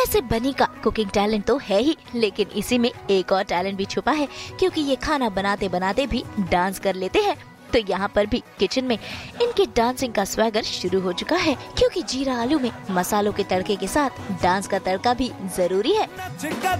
वैसे बनी का कुकिंग टैलेंट तो है ही, लेकिन इसी में एक और टैलेंट भी छुपा है, क्योंकि ये खाना बनाते बनाते भी डांस कर लेते हैं। तो यहाँ पर भी किचन में इनके डांसिंग का स्वैगर शुरू हो चुका है, क्योंकि जीरा आलू में मसालों के तड़के के साथ डांस का तड़का भी जरूरी है।